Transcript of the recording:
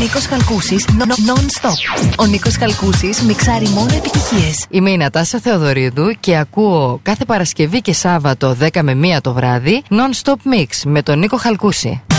Νίκος Χαλκούσης, non-stop. Ο Νίκος Χαλκούσης μιξάρει μόνο επιτυχίες. Είμαι η Νατάσα Θεοδωρίδου και ακούω κάθε Παρασκευή και Σάββατο 10 με 1 το βράδυ Non-stop Mix με τον Νίκο Χαλκούση.